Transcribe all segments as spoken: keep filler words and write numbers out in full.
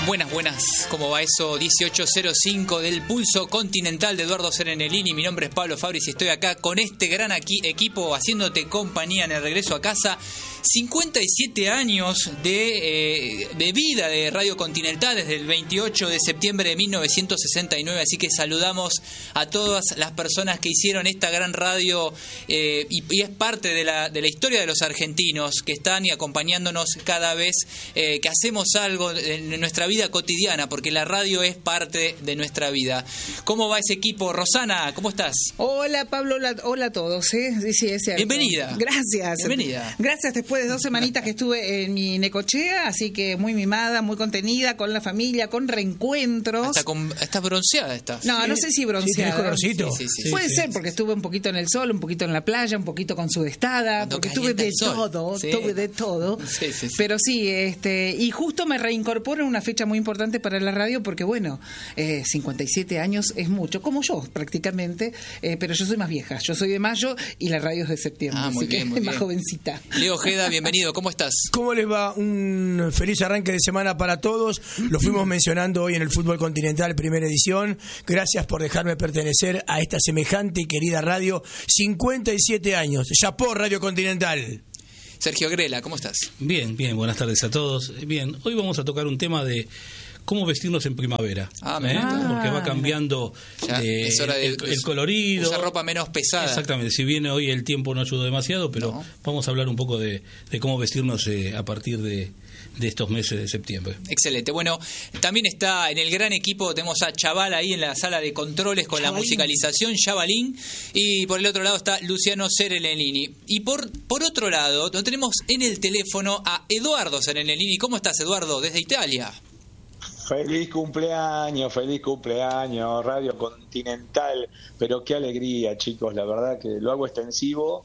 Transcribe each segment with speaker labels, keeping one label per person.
Speaker 1: Buenas, buenas, ¿cómo va eso? dieciocho cero cinco del Pulso Continental de Eduardo Serenelini. Mi nombre es Pablo Fabris y estoy acá con este gran aquí, equipo haciéndote compañía en el regreso a casa. cincuenta y siete años de, eh, de vida de Radio Continental desde el veintiocho de septiembre de mil novecientos sesenta y nueve, así que saludamos a todas las personas que hicieron esta gran radio eh, y, y es parte de la, de la historia de los argentinos que están y acompañándonos cada vez eh, que hacemos algo en nuestra vida cotidiana, porque la radio es parte de nuestra vida. ¿Cómo va ese equipo? Rosana, ¿cómo estás?
Speaker 2: Hola Pablo, hola, hola a todos. ¿eh? Sí, sí, es cierto.
Speaker 1: Bienvenida.
Speaker 2: Gracias.
Speaker 1: Bienvenida.
Speaker 2: Gracias, después de dos semanitas que estuve en mi Necochea, así que muy mimada, muy contenida, con la familia, con reencuentros.
Speaker 1: Hasta con, estás bronceada, estás.
Speaker 2: No, no sé si bronceada.
Speaker 3: Sí, colorcito.
Speaker 1: Sí, sí, sí.
Speaker 2: Puede
Speaker 3: Sí,
Speaker 2: ser,
Speaker 3: sí.
Speaker 2: porque estuve un poquito en el sol, un poquito en la playa, un poquito con Sudestada,
Speaker 1: Cuando
Speaker 2: porque estuve
Speaker 1: calienta
Speaker 2: de
Speaker 1: el sol.
Speaker 2: todo,
Speaker 1: Sí.
Speaker 2: estuve de todo.
Speaker 1: Sí, sí, sí.
Speaker 2: Pero sí, este, y justo me reincorporo en una fecha muy importante para la radio, porque bueno, eh, cincuenta y siete años es mucho, como yo prácticamente, eh, pero yo soy más vieja, yo soy de mayo y la radio es de septiembre,
Speaker 1: Ah, muy
Speaker 2: así
Speaker 1: bien,
Speaker 2: que
Speaker 1: muy
Speaker 2: es más
Speaker 1: bien.
Speaker 2: jovencita.
Speaker 1: Leo Ojeda, bienvenido, ¿cómo estás?
Speaker 3: ¿Cómo les va? Un feliz arranque de semana para todos. Lo fuimos mencionando hoy en el Fútbol Continental, primera edición. Gracias por dejarme pertenecer a esta semejante y querida radio. cincuenta y siete años. Chapó, Radio Continental.
Speaker 1: Sergio Grela, ¿cómo estás?
Speaker 4: Bien, bien, buenas tardes a todos. Bien, hoy vamos a tocar un tema de cómo vestirnos en primavera.
Speaker 1: Ah,
Speaker 4: ¿eh?
Speaker 1: mira.
Speaker 4: Porque va cambiando
Speaker 1: Ya,
Speaker 4: eh,
Speaker 1: es hora de
Speaker 4: el, el colorido.
Speaker 1: usar ropa menos pesada.
Speaker 4: Exactamente, si bien hoy el tiempo no ayudó demasiado, pero
Speaker 1: No.
Speaker 4: vamos a hablar un poco de, de cómo vestirnos eh, a partir de, de estos meses de septiembre.
Speaker 1: Excelente. Bueno, también está en el gran equipo, tenemos a Chaval ahí en la sala de controles con
Speaker 2: Chavalín.
Speaker 1: la musicalización, Chavalín, y por el otro lado está Luciano Serenelini. Y por, por otro lado, lo tenemos en el teléfono a Eduardo Serenelini. ¿Cómo estás, Eduardo, desde Italia?
Speaker 5: Feliz cumpleaños, feliz cumpleaños, Radio Continental, pero qué alegría, chicos, la verdad que lo hago extensivo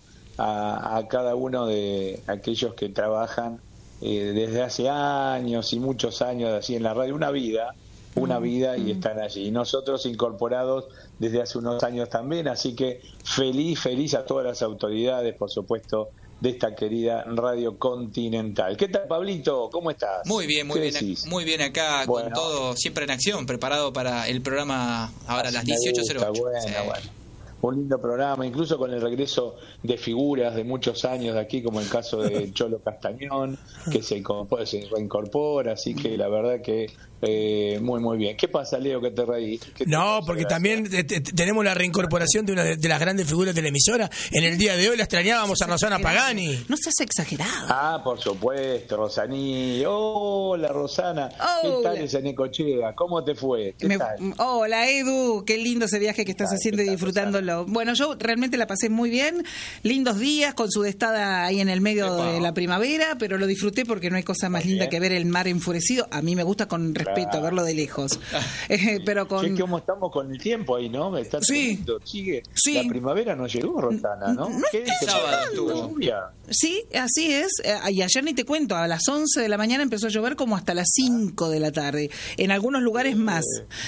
Speaker 5: a, a cada uno de aquellos que trabajan eh, desde hace años y muchos años así en la radio, una vida, una vida y están allí. Nosotros incorporados desde hace unos años también, así que feliz, feliz a todas las autoridades, por supuesto, de esta querida Radio Continental. ¿Qué tal, Pablito? ¿Cómo estás?
Speaker 1: Muy bien, muy
Speaker 5: ¿Qué
Speaker 1: bien,
Speaker 5: decís?
Speaker 1: muy bien acá,
Speaker 5: Bueno.
Speaker 1: con todo siempre en acción, preparado para el programa ahora a las
Speaker 5: Me
Speaker 1: dieciocho cero
Speaker 5: gusta,
Speaker 1: ocho.
Speaker 5: Bueno,
Speaker 1: Sí.
Speaker 5: bueno. Un lindo programa, incluso con el regreso de figuras de muchos años de aquí, como el caso de Cholo Castañón, que se incorpora, se reincorpora, así que la verdad que eh, muy, muy bien. ¿Qué pasa, Leo, que te reís? ¿Qué te
Speaker 3: No,
Speaker 5: pasa?
Speaker 3: porque también te- te- tenemos la reincorporación de una de, de las grandes figuras de la emisora. En el día de hoy la extrañábamos a Rosana Pagani.
Speaker 2: No seas exagerado.
Speaker 5: Ah, por supuesto, Rosaní. Hola, Rosana. ¿Qué
Speaker 2: Hola.
Speaker 5: tal esa Necochea? ¿Cómo te fue? ¿Qué
Speaker 2: Me-
Speaker 5: tal?
Speaker 2: Hola Edu, qué lindo ese viaje que estás
Speaker 5: tal?
Speaker 2: haciendo y
Speaker 5: ¿Qué tal,
Speaker 2: disfrutándolo. Bueno, yo realmente la pasé muy bien, lindos días con Sudestada ahí en el medio
Speaker 1: Epa.
Speaker 2: de la primavera, pero lo disfruté porque no hay cosa más
Speaker 5: Muy
Speaker 2: linda
Speaker 5: bien.
Speaker 2: que ver el mar enfurecido. A mí me gusta con respeto
Speaker 5: Claro.
Speaker 2: verlo de lejos. Eh, pero con
Speaker 5: Che, ¿cómo estamos con el tiempo ahí, no? Está
Speaker 2: Sí.
Speaker 5: tremendo, sigue.
Speaker 2: Sí.
Speaker 5: La primavera no llegó, Rosana, ¿no?
Speaker 2: No
Speaker 5: ¿Qué
Speaker 2: está
Speaker 5: dice?
Speaker 1: Sábado
Speaker 5: ¿Tuvo
Speaker 1: estuvo.
Speaker 5: lluvia?
Speaker 2: Sí, así es. Eh, Y ayer ni te cuento, a las once de la mañana empezó a llover como hasta las cinco de la tarde. En algunos lugares más.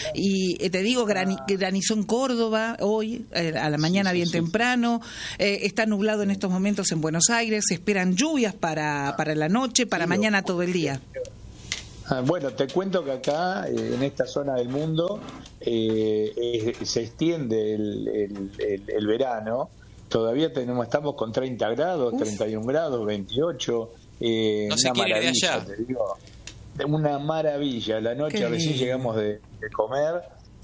Speaker 2: Y eh, te digo, grani- granizó en Córdoba hoy, eh, a la mañana bien temprano. Eh, está nublado en estos momentos en Buenos Aires. Se esperan lluvias para, para la noche, para
Speaker 5: Sí,
Speaker 2: mañana
Speaker 5: lo-
Speaker 2: todo el día.
Speaker 5: Ah, Bueno, te cuento que acá, eh, en esta zona del mundo, eh, eh, se extiende el, el- el- el verano. Todavía tenemos, estamos con treinta grados,
Speaker 2: Uf.
Speaker 5: treinta y un grados, veintiocho. Eh,
Speaker 1: No se
Speaker 5: una
Speaker 1: quiere ir de
Speaker 5: maravilla,
Speaker 1: allá.
Speaker 5: te digo. Una maravilla. La noche
Speaker 2: Qué
Speaker 5: recién
Speaker 2: lindo.
Speaker 5: llegamos de, de comer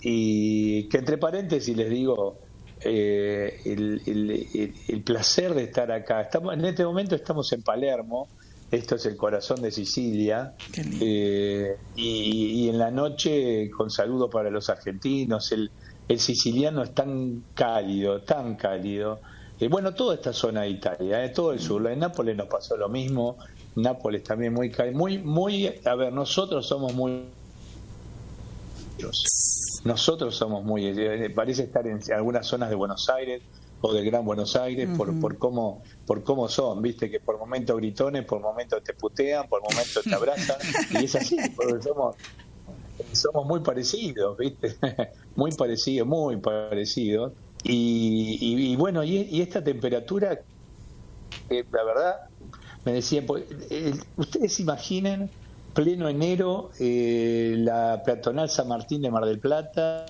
Speaker 5: y que entre paréntesis les digo, eh, el, el- el- el placer de estar acá. Estamos, en este momento estamos en Palermo. Esto es el corazón de Sicilia.
Speaker 2: Qué lindo.
Speaker 5: Eh, y, y en la noche, con saludo para los argentinos, el, el siciliano es tan cálido, tan cálido. Eh, bueno, toda esta zona de Italia, eh, todo el sur. En Nápoles nos pasó lo mismo. Nápoles también muy cálido. Muy, muy, a ver, nosotros somos muy... Nosotros somos muy... eh, parece estar en algunas zonas de Buenos Aires o del Gran Buenos Aires por,
Speaker 2: Ujú.
Speaker 5: por cómo por cómo son, viste, que por momentos gritones, por momentos te putean, por momentos te abrazan, y es así, porque somos somos muy parecidos, viste, muy parecidos, muy parecidos, y, y, y bueno, y, y esta temperatura, eh, la verdad, me decían, pues, eh, ustedes imaginen pleno enero, eh, la peatonal San Martín de Mar del Plata,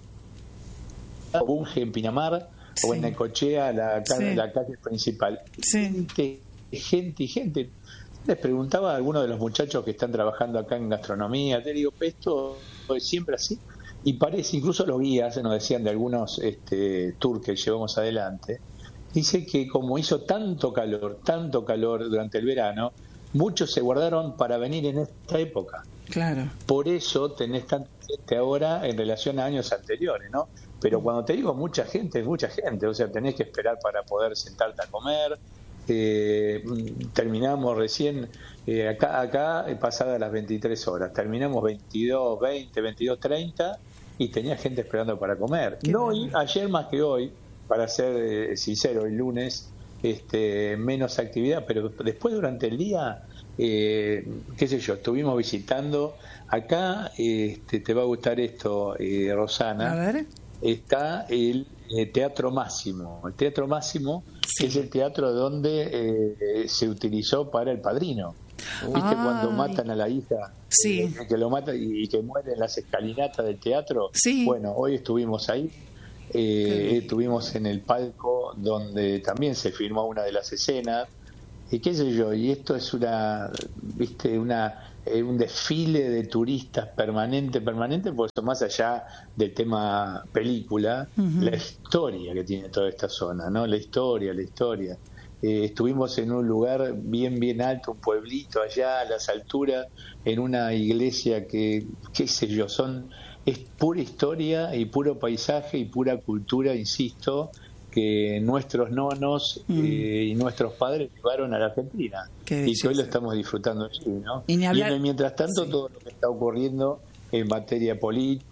Speaker 5: Bunge en Pinamar, sí. o en Necochea, la, sí. la calle principal.
Speaker 2: Sí.
Speaker 5: Gente, gente y gente. Les preguntaba a algunos de los muchachos que están trabajando acá en gastronomía, te digo, ¿esto es siempre así? Y parece, incluso los guías nos decían de algunos este, tours que llevamos adelante, dice que como hizo tanto calor, tanto calor durante el verano, muchos se guardaron para venir en esta época.
Speaker 2: Claro.
Speaker 5: Por eso tenés tanta gente ahora en relación a años anteriores, ¿no? Pero cuando te digo mucha gente, es mucha gente, o sea, tenés que esperar para poder sentarte a comer. Eh, terminamos recién, eh, acá, acá pasadas las veintitrés horas, terminamos veintidós, veinte, veintidós, treinta y tenía gente esperando para comer. No hoy, ayer más que hoy, para ser eh, sincero, el lunes, este, menos actividad, pero después durante el día, eh, qué sé yo, estuvimos visitando acá, este, te va a gustar esto, eh, Rosana.
Speaker 2: A ver.
Speaker 5: Está el eh, Teatro Máximo. El Teatro Máximo sí. es el teatro donde eh, se utilizó para El Padrino. ¿Viste Ay. cuando matan a la hija?
Speaker 2: Sí.
Speaker 5: Eh, que lo mata y, y que muere en las escalinatas del teatro.
Speaker 2: Sí.
Speaker 5: Bueno, hoy estuvimos ahí. Eh, estuvimos en el palco donde también se filmó una de las escenas. Y qué sé yo, y esto es una, viste, una... un desfile de turistas permanente, permanente, por eso más allá del tema película, uh-huh. la historia que tiene toda esta zona, ¿no? La historia, la historia. Eh, estuvimos en un lugar bien, bien alto, un pueblito allá a las alturas, en una iglesia que, qué sé yo, son, es pura historia y puro paisaje y pura cultura, insisto, que nuestros nonos mm. eh, y nuestros padres llevaron a la Argentina y que hoy lo estamos disfrutando allí, ¿no? Y, hablar... y mientras tanto sí. todo lo que está ocurriendo en materia política.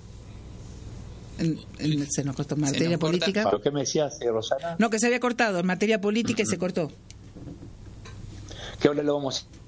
Speaker 2: En, en, se nos cortó en materia política.
Speaker 5: ¿Pero qué me decías, eh, Rosana?
Speaker 2: No, que se había cortado en materia política y se cortó.
Speaker 5: Que ahora lo vamos a...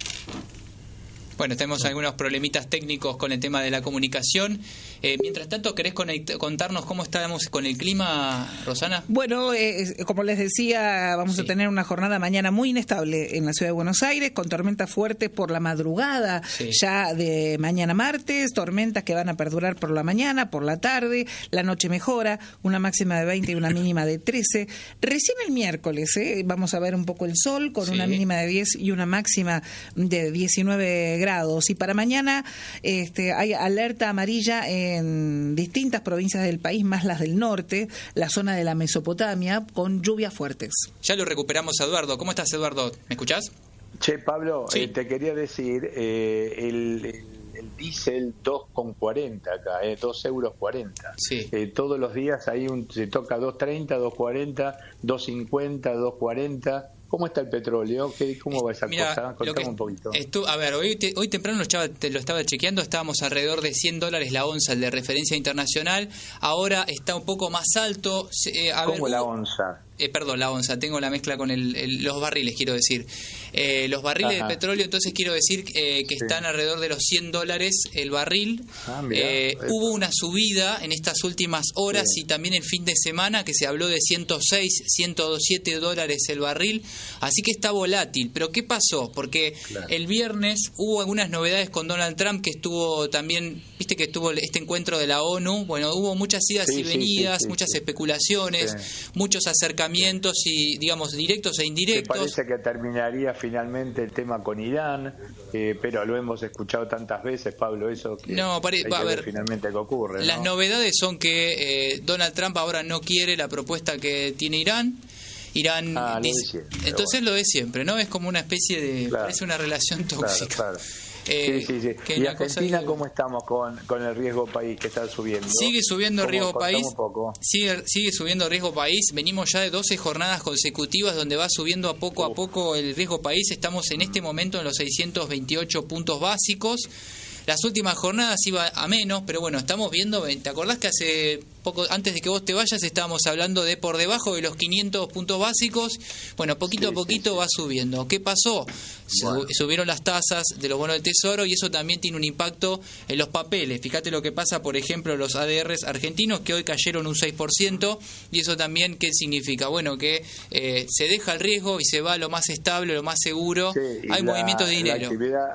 Speaker 1: Bueno, tenemos algunos problemitas técnicos con el tema de la comunicación. Eh, mientras tanto, ¿querés conect- contarnos cómo estamos con el clima, Rosana?
Speaker 2: Bueno, eh, como les decía, vamos sí. a tener una jornada mañana muy inestable en la ciudad de Buenos Aires, con tormentas fuertes por la madrugada, sí. ya de mañana martes, tormentas que van a perdurar por la mañana, por la tarde, la noche mejora, una máxima de veinte y una mínima de trece. Recién el miércoles eh, vamos a ver un poco el sol, con sí. una mínima de diez y una máxima de diecinueve grados. Y para mañana este, hay alerta amarilla en en distintas provincias del país, más las del norte, la zona de la Mesopotamia, con lluvias fuertes.
Speaker 1: Ya lo recuperamos, Eduardo. ¿Cómo estás, Eduardo? ¿Me escuchás?
Speaker 5: Che, Pablo,
Speaker 1: sí.
Speaker 5: eh, te quería decir, eh, el, el, el diésel dos con cuarenta acá, eh, dos euros cuarenta.
Speaker 1: Sí.
Speaker 5: Eh, todos los días ahí un, se toca dos treinta, dos cuarenta, dos cincuenta, dos cuarenta. ¿Cómo está el petróleo? ¿Qué, ¿Cómo va esa Mirá, cosa? Contame un poquito.
Speaker 1: Estu- a ver, hoy, te, hoy temprano lo estaba, te lo estaba chequeando, estábamos alrededor de cien dólares la onza, el de referencia internacional. Ahora está un poco más alto. Eh, a
Speaker 5: ¿Cómo
Speaker 1: ver,
Speaker 5: la
Speaker 1: hubo,
Speaker 5: onza?
Speaker 1: Eh, perdón, la onza, tengo la mezcla con el, el, los barriles, quiero decir. Eh, los barriles Ajá. de petróleo, entonces quiero decir eh, que sí. están alrededor de los cien dólares el barril. Ah, mirá, eh, hubo una subida en estas últimas horas sí. y también el fin de semana que se habló de ciento seis, ciento siete dólares el barril. Así que está volátil. ¿Pero qué pasó? Porque claro. el viernes hubo algunas novedades con Donald Trump, que estuvo también, viste que estuvo este encuentro de la ONU. Bueno, hubo muchas idas sí, y venidas, sí, sí, muchas sí. especulaciones, sí. muchos acercamientos y, digamos, directos e indirectos.
Speaker 5: Me parece que terminaría finalmente el tema con Irán, eh, pero lo hemos escuchado tantas veces, Pablo, eso que
Speaker 1: no, pare,
Speaker 5: hay
Speaker 1: va,
Speaker 5: que
Speaker 1: a ver,
Speaker 5: ver finalmente qué ocurre. ¿no?
Speaker 1: Las novedades son que eh, Donald Trump ahora no quiere la propuesta que tiene Irán. Irán
Speaker 5: ah,
Speaker 1: dice,
Speaker 5: lo siempre,
Speaker 1: entonces
Speaker 5: bueno.
Speaker 1: lo de siempre, ¿no? Es como una especie de,
Speaker 5: claro.
Speaker 1: parece una relación tóxica.
Speaker 5: Claro, claro.
Speaker 1: Eh,
Speaker 5: sí, sí, sí. ¿Y Argentina cosa... cómo estamos con, con el riesgo país que está subiendo?
Speaker 1: Sigue subiendo riesgo país.
Speaker 5: Un poco.
Speaker 1: Sigue, sigue subiendo riesgo país. Venimos ya de doce jornadas consecutivas donde va subiendo a poco Uf. a poco el riesgo país. Estamos en este momento en los seiscientos veintiocho puntos básicos. Las últimas jornadas iba a menos, pero bueno, estamos viendo, ¿te acordás que hace poco, antes de que vos te vayas, estábamos hablando de por debajo de los quinientos puntos básicos? Bueno, poquito sí, a poquito sí, sí. va subiendo. ¿Qué pasó? Bueno. Subieron las tasas de los bonos del Tesoro y eso también tiene un impacto en los papeles. Fíjate lo que pasa, por ejemplo, los A D Rs argentinos, que hoy cayeron un seis por ciento, y eso también, ¿qué significa? Bueno, que eh, se deja el riesgo y se va a lo más estable, lo más seguro. Sí, Hay
Speaker 5: la,
Speaker 1: movimientos de dinero.
Speaker 5: La actividad...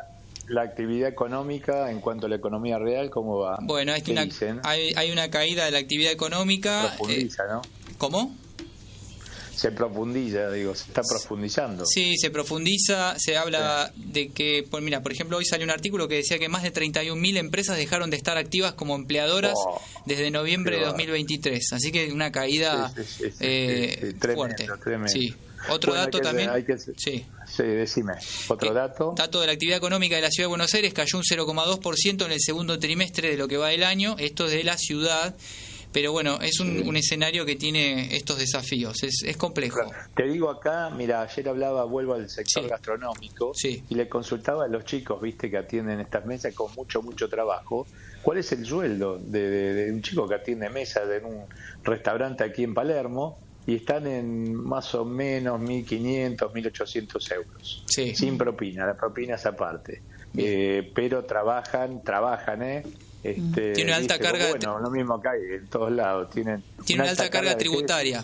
Speaker 5: la actividad económica en cuanto a la economía real, ¿cómo va?
Speaker 1: Bueno, hay una, hay, hay una caída de la actividad económica.
Speaker 5: Profundiza, eh, ¿no?
Speaker 1: ¿Cómo?
Speaker 5: Se profundiza, digo, se está profundizando.
Speaker 1: Sí, se profundiza, se habla sí. de que, pues mira, por ejemplo, hoy salió un artículo que decía que más de treinta y un mil empresas dejaron de estar activas como empleadoras oh, desde noviembre de dos mil veintitrés, así que una caída sí, sí, sí, eh, sí, sí, tremendo, fuerte.
Speaker 5: Tremendo.
Speaker 1: Sí. Otro bueno, dato
Speaker 5: hay que,
Speaker 1: también.
Speaker 5: Hay que,
Speaker 1: sí.
Speaker 5: sí, decime. Otro
Speaker 1: eh,
Speaker 5: dato.
Speaker 1: Dato de la actividad económica de la Ciudad de Buenos Aires cayó un cero coma dos por ciento en el segundo trimestre de lo que va del año. Esto es de la ciudad. Pero bueno, es un, un escenario que tiene estos desafíos, es, es complejo.
Speaker 5: Te digo acá, mira, ayer hablaba, vuelvo al sector sí. gastronómico
Speaker 1: sí.
Speaker 5: y le consultaba a los chicos, viste, que atienden estas mesas con mucho, mucho trabajo, cuál es el sueldo de, de, de un chico que atiende mesas en un restaurante aquí en Palermo y están en más o menos mil quinientos, mil ochocientos euros,
Speaker 1: sí.
Speaker 5: sin propina, la propina es aparte, eh, pero trabajan, trabajan, ¿eh? Este,
Speaker 1: tiene una alta
Speaker 5: dice,
Speaker 1: carga
Speaker 5: bueno, lo mismo acá en todos lados tienen
Speaker 1: tiene una alta, alta carga, carga tributaria.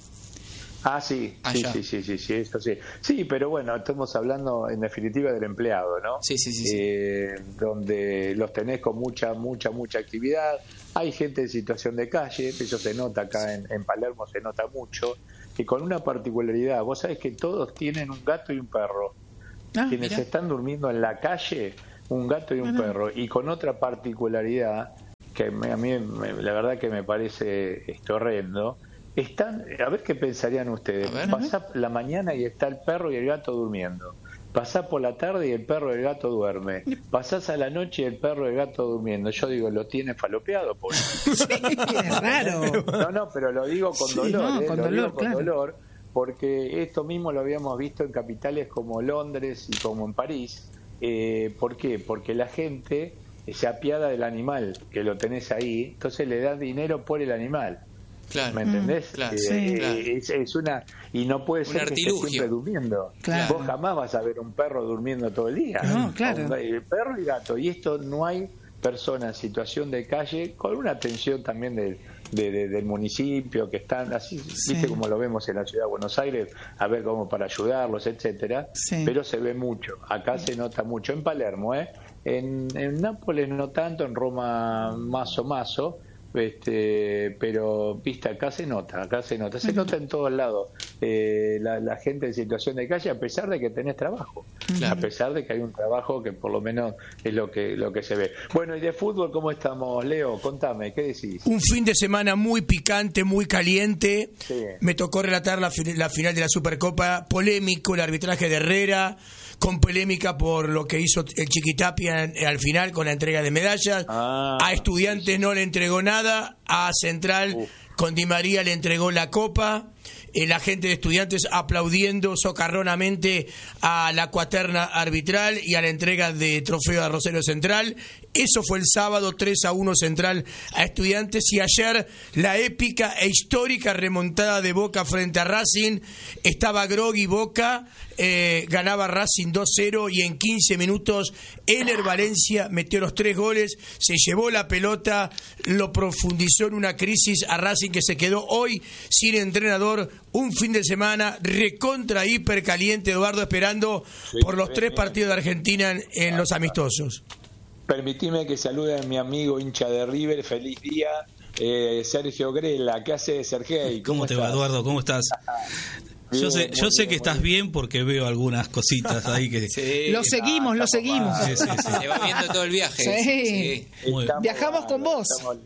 Speaker 5: Ah, sí, sí, sí, sí, sí, sí, eso sí. Sí, pero bueno, estamos hablando en definitiva del empleado, ¿no?
Speaker 1: Sí, sí, sí.
Speaker 5: Eh, sí. Donde los tenés con mucha, mucha, mucha actividad. Hay gente en situación de calle, eso se nota acá en, en Palermo, se nota mucho, y con una particularidad. Vos sabés que todos tienen un gato y un perro. Ah, Quienes mirá. están durmiendo en la calle, un gato y un bueno. perro, y con otra particularidad que me, a mí me, la verdad que me parece este, horrendo. Están, a ver qué pensarían ustedes. Pasá la mañana y está el perro y el gato durmiendo. Pasás por la tarde y el perro y el gato duerme. Pasás a la noche y el perro y el gato durmiendo. Yo digo, lo tiene falopeado, por
Speaker 2: sí, es raro.
Speaker 5: No, no, pero lo digo con
Speaker 2: sí,
Speaker 5: dolor,
Speaker 2: no,
Speaker 5: eh,
Speaker 2: con
Speaker 5: lo
Speaker 2: dolor,
Speaker 5: digo con
Speaker 2: claro.
Speaker 5: dolor, porque esto mismo lo habíamos visto en capitales como Londres y como en París. Eh, ¿Por qué? Porque la gente se apiada del animal, que lo tenés ahí, entonces le das dinero por el animal.
Speaker 1: Claro.
Speaker 5: ¿Me entendés?
Speaker 1: Mm, claro,
Speaker 5: eh,
Speaker 1: sí,
Speaker 5: eh,
Speaker 1: claro.
Speaker 5: Es, es una y no puede
Speaker 1: un
Speaker 5: ser
Speaker 1: artilugio.
Speaker 5: que esté siempre durmiendo.
Speaker 2: Claro.
Speaker 5: Vos jamás vas a ver un perro durmiendo todo el día.
Speaker 2: No, claro.
Speaker 5: Un, perro y gato. Y esto no hay persona en situación de calle con una atención también del de, de, del municipio que están así, sí. viste como lo vemos en la ciudad de Buenos Aires, a ver cómo para ayudarlos, etcétera.
Speaker 2: Sí.
Speaker 5: Pero se ve mucho. Acá se nota mucho en Palermo, ¿eh? En, en Nápoles no tanto, en Roma más o más. Este, pero viste, acá se nota, acá se nota, se nota en todos lados eh, la, la gente en situación de calle, a pesar de que tenés trabajo, claro. a pesar de que hay un trabajo que por lo menos es lo que lo que se ve. Bueno, y de fútbol, ¿cómo estamos, Leo? Contame, ¿qué decís?
Speaker 3: Un fin de semana muy picante, muy caliente. Sí. Me tocó relatar la, la final de la Supercopa, polémico el arbitraje de Herrera, con polémica por lo que hizo el Chiquitapia al final con la entrega de medallas. Ah, a Estudiantes sí, sí. no le entregó nada, a Central Uf. con Di María le entregó la copa. Eh, la gente de Estudiantes aplaudiendo socarronamente a la cuaterna arbitral y a la entrega de trofeo a Rosario Central. Eso fue el sábado, tres a uno Central a Estudiantes. Y ayer la épica e histórica remontada de Boca frente a Racing. Estaba groggy Boca, eh, ganaba Racing dos cero y en quince minutos Ener Valencia metió los tres goles, se llevó la pelota, lo profundizó en una crisis a Racing que se quedó hoy sin entrenador. Un fin de semana recontra hiper caliente, Eduardo, esperando sí, por los tres partidos de Argentina en, en los amistosos.
Speaker 5: Permitime que salude a mi amigo hincha de River, feliz día, eh, Sergio Grela. ¿Qué hace, Sergei?
Speaker 4: ¿Cómo, ¿Cómo te va, Eduardo? ¿Cómo estás? Bien, yo sé, yo sé bien, que estás bien. bien porque veo algunas cositas ahí que...
Speaker 2: Sí, lo seguimos, ah, lo seguimos.
Speaker 1: Sí, sí, sí. Se va viendo todo el viaje.
Speaker 2: Sí. sí. Estamos, Viajamos con vos.
Speaker 5: Estamos,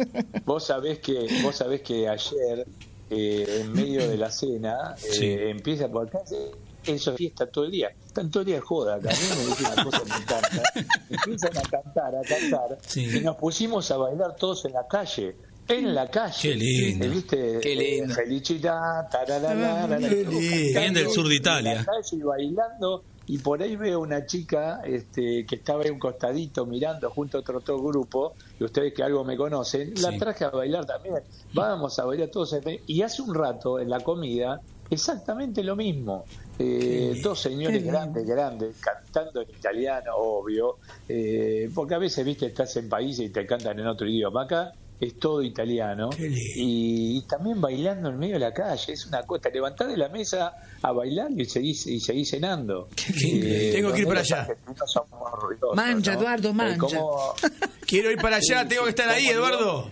Speaker 5: vos sabés que, vos sabés que ayer... Eh, en medio de la cena eh, sí. empieza por acá eso fiesta todo el día, están todo el día de joda acá. A mí me dice una cosa que me encanta, empiezan a cantar, a cantar sí. y nos pusimos a bailar todos en la calle, en la calle.
Speaker 4: Qué lindo.
Speaker 5: ¿Viste?
Speaker 1: Qué lindo.
Speaker 5: Eh, Felicidad, tararara,
Speaker 4: bien del sur de Italia.
Speaker 5: En la calle y bailando. Y por ahí veo una chica este, que estaba ahí un costadito mirando junto a otro, otro grupo, y ustedes que algo me conocen, sí. la traje a bailar también. Vamos a bailar todos. Y hace un rato en la comida, exactamente lo mismo. Eh, dos señores grandes, grandes, cantando en italiano, obvio, eh, porque a veces, viste, estás en países y te cantan en otro idioma. Acá es todo italiano. Y, y también bailando en medio de la calle, es una cosa, te levantás de la mesa a bailar y seguís, y seguís cenando.
Speaker 3: Eh, tengo que ir para allá.
Speaker 2: Mancha, ¿no? Eduardo, mancha. Eh,
Speaker 5: ¿cómo...
Speaker 3: Quiero ir para allá, sí, tengo que estar ahí, Eduardo.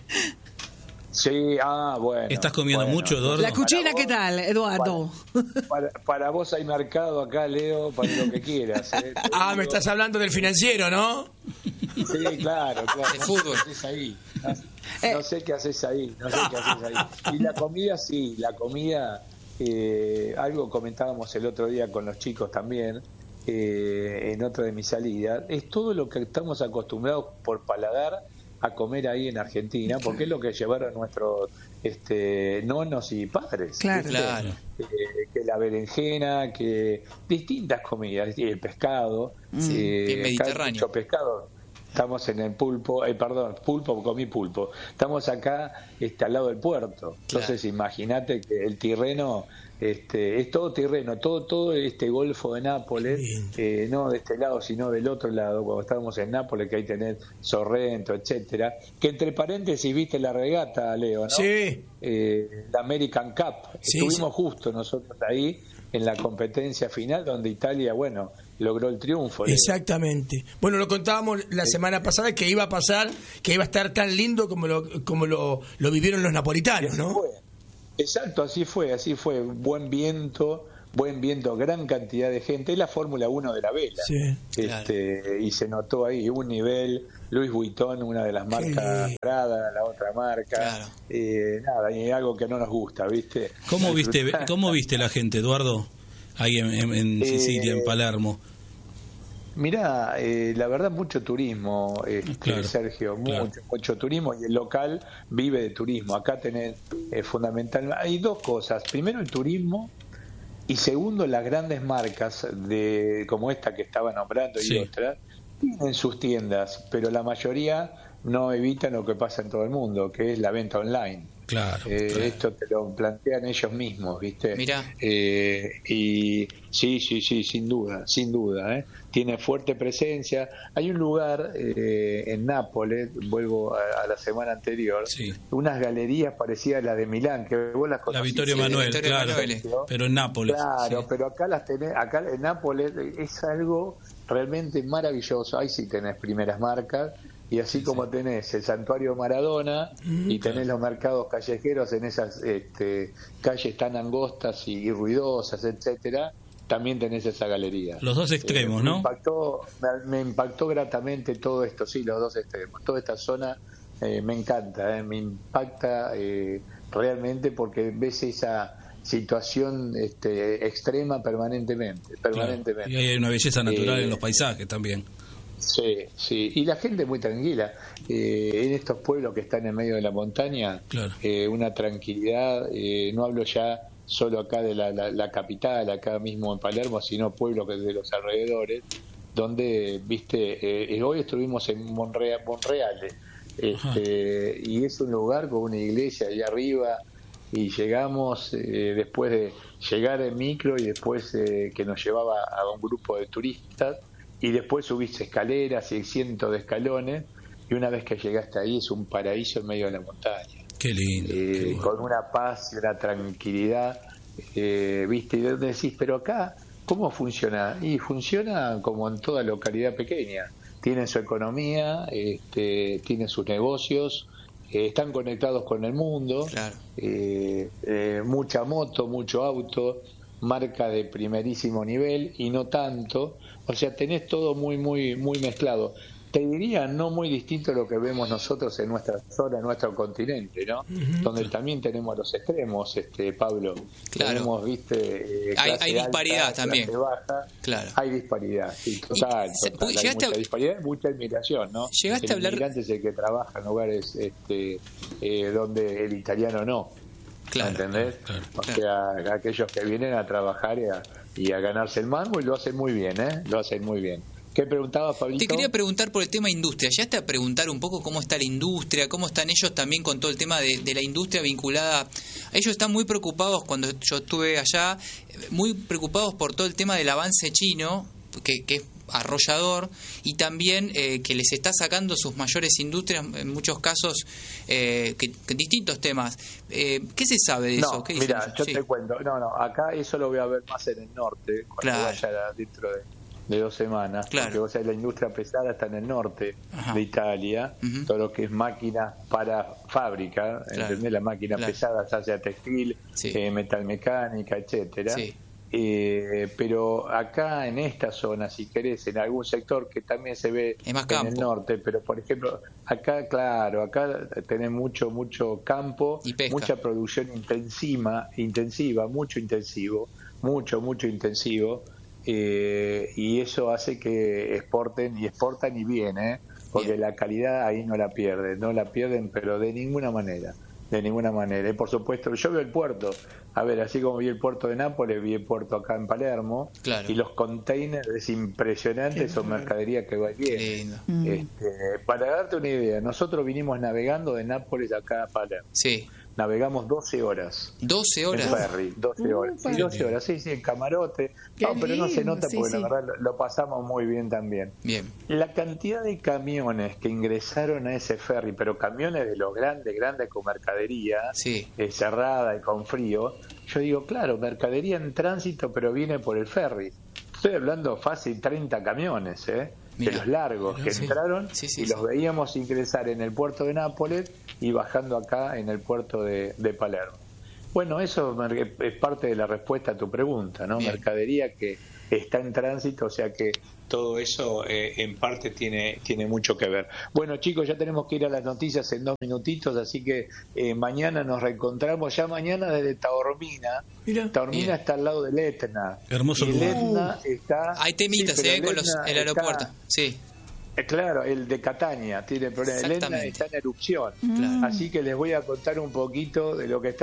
Speaker 5: Sí, ah, bueno.
Speaker 4: ¿Estás comiendo
Speaker 5: bueno.
Speaker 4: mucho, Eduardo?
Speaker 2: La cuchina, ¿qué tal, Eduardo?
Speaker 5: Para, para, para vos hay mercado acá, Leo, para lo que quieras. ¿eh?
Speaker 3: Ah, me estás hablando del financiero, ¿no?
Speaker 5: Sí, claro, claro.
Speaker 1: De fútbol.
Speaker 5: No sé qué haces ahí. No, no sé qué haces ahí, no sé qué haces ahí. Y la comida, sí, la comida, eh, algo comentábamos el otro día con los chicos también, eh, en otra de mis salidas, es todo lo que estamos acostumbrados por paladar a comer ahí en Argentina, porque es lo que llevaron nuestros este, nonos y padres.
Speaker 2: Claro,
Speaker 1: claro.
Speaker 5: Eh, que la berenjena, que distintas comidas, el pescado,
Speaker 1: Sí,
Speaker 5: eh,
Speaker 1: bien mediterráneo.
Speaker 5: mucho pescado. Estamos en el pulpo, eh, perdón, pulpo, comí pulpo. Estamos acá este, al lado del puerto. Entonces,
Speaker 1: Claro.
Speaker 5: imagínate que el Tirreno este, es todo Tirreno, todo todo este Golfo de Nápoles, eh, no de este lado, sino del otro lado, cuando estábamos en Nápoles, que hay tenés Sorrento, etcétera. Que entre paréntesis, viste la regata, Leo, ¿no?
Speaker 3: Sí.
Speaker 5: Eh, la American Cup.
Speaker 3: Sí,
Speaker 5: Estuvimos
Speaker 3: sí.
Speaker 5: justo nosotros ahí en la competencia final, donde Italia, bueno, logró el triunfo. Leo.
Speaker 3: Exactamente. Bueno, lo contábamos la semana pasada que iba a pasar, que iba a estar tan lindo como lo como lo, lo vivieron los napolitanos, ¿no?
Speaker 5: Fue. Exacto, así fue, así fue. Buen viento, buen viento, gran cantidad de gente. Es la Fórmula uno de la vela.
Speaker 3: Sí.
Speaker 5: Este, y se notó ahí un nivel. Louis Vuitton, una de las marcas, Prada, la otra marca.
Speaker 1: Claro.
Speaker 5: Eh, nada, y algo que no nos gusta, ¿viste?
Speaker 4: ¿Cómo viste,
Speaker 5: Disfrutar.
Speaker 4: cómo viste la gente, Eduardo? Ahí en, en, en Sicilia,
Speaker 5: Eh,
Speaker 4: en Palermo.
Speaker 5: Mirá, eh, la verdad mucho turismo, este,
Speaker 4: Claro,
Speaker 5: Sergio, mucho,
Speaker 4: claro.
Speaker 5: mucho turismo, y el local vive de turismo. Acá tenés eh, fundamental, hay dos cosas. Primero el turismo y segundo las grandes marcas de como esta que estaba nombrando y
Speaker 4: Sí.
Speaker 5: otras tienen sus tiendas, pero la mayoría no evitan lo que pasa en todo el mundo, que es la venta online.
Speaker 4: Claro,
Speaker 5: Eh,
Speaker 4: claro.
Speaker 5: Esto te lo plantean ellos mismos, ¿viste?
Speaker 1: Mirá.
Speaker 5: Eh, y sí, sí, sí, sin duda, sin duda. ¿eh? Tiene fuerte presencia. Hay un lugar eh, en Nápoles, vuelvo a, a la semana anterior,
Speaker 4: Sí.
Speaker 5: unas galerías parecidas a las de Milán, que vos las
Speaker 4: La
Speaker 5: conociste.
Speaker 4: Vittorio
Speaker 1: sí,
Speaker 4: Emanuel,
Speaker 1: Vittorio
Speaker 4: claro.
Speaker 1: Emanuele.
Speaker 4: Pero en Nápoles.
Speaker 5: Claro,
Speaker 4: sí.
Speaker 5: pero acá las tenés, acá en Nápoles es algo realmente maravilloso. Ahí sí tenés primeras marcas. Y así como tenés el santuario Maradona y tenés los mercados callejeros en esas este, calles tan angostas y, y ruidosas, etcétera, también tenés esa galería.
Speaker 4: Los dos extremos,
Speaker 5: Eh, me
Speaker 4: ¿no?
Speaker 5: Impactó, me, me impactó gratamente todo esto, sí, los dos extremos. Toda esta zona eh, me encanta, eh, me impacta eh, realmente porque ves esa situación este, extrema permanentemente, permanentemente.
Speaker 4: Claro. Y hay una belleza natural
Speaker 5: Eh,
Speaker 4: en los paisajes también.
Speaker 5: Sí, sí, y la gente muy tranquila. Eh, en estos pueblos que están en medio de la montaña,
Speaker 4: Claro.
Speaker 5: eh, una tranquilidad, eh, no hablo ya solo acá de la, la, la capital, acá mismo en Palermo, sino pueblos que de los alrededores, donde, viste, eh, hoy estuvimos en Monrea- Monreale, este, y es un lugar con una iglesia allá arriba, y llegamos eh, después de llegar en micro y después eh, que nos llevaba a un grupo de turistas, y después subiste escaleras y cientos de escalones, y una vez que llegaste ahí es un paraíso en medio de la montaña.
Speaker 4: Qué lindo.
Speaker 5: Eh,
Speaker 4: qué bueno.
Speaker 5: con una paz y una tranquilidad, eh, viste, y donde decís, pero acá, ¿cómo funciona? Y funciona como en toda localidad pequeña. Tienen su economía, este, tienen sus negocios, eh, están conectados con el mundo,
Speaker 1: Claro.
Speaker 5: eh, eh, mucha moto, mucho auto, marca de primerísimo nivel y no tanto, o sea, tenés todo muy, muy, muy mezclado. Te diría no muy distinto a lo que vemos nosotros en nuestra zona, en nuestro continente, ¿no? Donde también tenemos los extremos, este Pablo.
Speaker 1: Claro.
Speaker 5: Tenemos, viste, eh,
Speaker 1: Hay-
Speaker 5: clase
Speaker 1: hay disparidad
Speaker 5: alta,
Speaker 1: también.
Speaker 5: clase baja.
Speaker 1: Claro.
Speaker 5: Hay disparidad, sí, total,
Speaker 1: se-
Speaker 5: total. Hay
Speaker 1: llegaste a-
Speaker 5: mucha disparidad, mucha inmigración, ¿no?
Speaker 1: Llegaste
Speaker 5: el
Speaker 1: a hablar-
Speaker 5: inmigrante es el que trabaja en lugares este, eh, donde el italiano no.
Speaker 1: Claro.
Speaker 5: ¿Entendés?
Speaker 4: claro,
Speaker 5: O sea, aquellos que vienen a trabajar y a, y a ganarse el mango y lo hacen muy bien, ¿eh? Lo hacen muy bien. ¿Qué preguntabas, Pablito?
Speaker 1: Te quería preguntar por el tema industria. ¿Ya te a preguntar un poco cómo está la industria? ¿Cómo están ellos también con todo el tema de, de la industria vinculada? Ellos están muy preocupados, cuando yo estuve allá, muy preocupados por todo el tema del avance chino, que, que es arrollador, y también eh, que les está sacando sus mayores industrias, en muchos casos, eh, que, que distintos temas. Eh, ¿Qué se sabe de
Speaker 5: no,
Speaker 1: eso? ¿Qué
Speaker 5: mira, yo
Speaker 1: sí.
Speaker 5: te cuento, no, no, acá eso lo voy a ver más en el norte, cuando
Speaker 1: claro.
Speaker 5: vaya dentro de, de dos semanas,
Speaker 1: claro.
Speaker 5: porque vos sabés, la industria pesada está en el norte
Speaker 1: Ajá.
Speaker 5: de Italia, uh-huh. todo lo que es máquina para fábrica, claro. ¿entendés? La máquina claro. pesada, ya sea textil, sí. eh, metalmecánica, etcétera. Sí. Eh, pero acá en esta zona, si querés, en algún sector que también se ve en el norte, pero por ejemplo, acá, claro, acá tenés mucho, mucho campo, mucha producción intensiva, intensiva, mucho intensivo, mucho, mucho intensivo, eh, y eso hace que exporten y exportan y bien, ¿eh? Porque bien. La calidad ahí no la pierden, no la pierden, pero de ninguna manera. De ninguna manera. Y por supuesto, yo veo el puerto. A ver, así como vi el puerto de Nápoles, vi el puerto acá en Palermo. Claro. Y los containers es impresionante, son mercadería que va bien. Este, para darte una idea, nosotros vinimos navegando de Nápoles acá a Palermo.
Speaker 1: Sí.
Speaker 5: Navegamos doce horas.
Speaker 1: doce horas.
Speaker 5: En ferry, doce horas. Sí, doce horas, sí, sí, en camarote. No, pero no se nota porque sí, la sí. verdad lo, lo pasamos muy bien también.
Speaker 1: Bien.
Speaker 5: La cantidad de camiones que ingresaron a ese ferry, pero camiones de los grandes, grandes con mercadería,
Speaker 1: sí.
Speaker 5: eh, cerrada y con frío, yo digo, claro, mercadería en tránsito, pero viene por el ferry. Estoy hablando fácil, treinta camiones, ¿eh? Mirá, de los largos mirá, que sí. entraron sí, sí, y sí. los veíamos ingresar en el puerto de Nápoles y bajando acá en el puerto de, de Palermo. Bueno, eso es parte de la respuesta a tu pregunta, ¿no? Bien. Mercadería que está en tránsito, o sea que todo eso eh, en parte tiene tiene mucho que ver. Bueno, chicos, ya tenemos que ir a las noticias en dos minutitos, así que eh, mañana nos reencontramos, ya mañana desde Taormina. Mira. Taormina Bien. Está al lado del Etna.
Speaker 4: Hermoso
Speaker 5: el
Speaker 4: lugar.
Speaker 5: Etna está...
Speaker 1: Hay temitas, sí, eh, con los, el aeropuerto, está, sí.
Speaker 5: Eh, claro, el de Catania tiene problema. El Etna está en erupción, claro. Así que les voy a contar un poquito de lo que está